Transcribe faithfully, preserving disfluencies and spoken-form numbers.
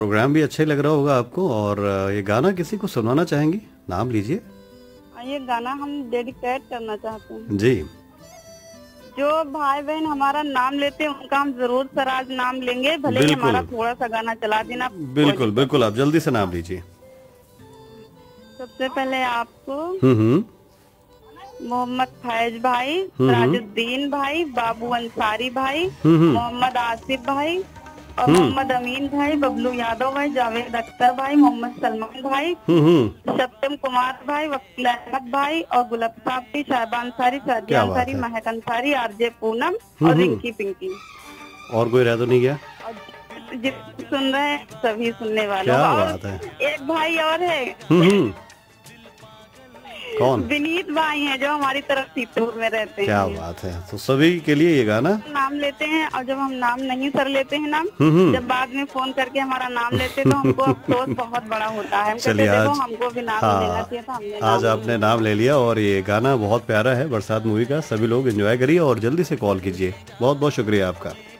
Programme भी अच्छे लग रहा होगा आपको। और ये गाना किसी को सुनाना चाहेंगी? नाम लीजिए। ये गाना हम डेडिकेट करना चाहते हैं। जी। जो भाई बहन हमारा नाम लेते हैं उनका हम जरूर सर आज नाम लेंगे, भले ही हमारा बिल्कुल थोड़ा सा गाना चला देना। बिल्कुल बिल्कुल, आप जल्दी से नाम लीजिए। सबसे पहले आपको हम्म हम्म मोहम्मद फैज भाई, हम्म राजुद्दीन भाई, बाबू अंसारी भाई, हम्म मोहम्मद आसिफ भाई और हम्म मोहम्मद अमीन भाई, बबलू यादव भाई, जावेद अख्तर भाई, मोहम्मद सलमान भाई, हम्म हम्म सत्यम कुमार भाई, वकील अहमद भाई और गुलाब साहब की, शाहबान अंसारी, शादिया क्या बात अंसारी, है। महक अंसारी, आरजे पूनम हम्म और हम्म रिंकी पिंकी। और कोई रह तो नहीं गया? और जितने सुन रहे हैं सभी सुनने वालों क्या का। और बात है। एक भाई और है, हम्म हम्म कौन? विनीत भाई हैं जो हमारी तरफ सीतपुर में रहते क्या हैं। बात है। तो सभी के लिए ये गाना। नाम लेते हैं और जब हम नाम नहीं सर लेते हैं नाम, हम्म हम्म जब बाद में फोन करके हमारा नाम लेते तो हमको अफसोस बहुत बड़ा होता है। हम कहते चलिए देखो आज, हमको भी नाम ही लेना हाँ, चाहिए था, हमने आज नाम नहीं आपने लिया। नाम ले लिया और ये गाना बहुत प्यारा है बरसात मूवी का। सभी लोग एंजॉय करिए और जल्दी से कॉल कीजिए। बहुत बहुत शुक्रिया आपका।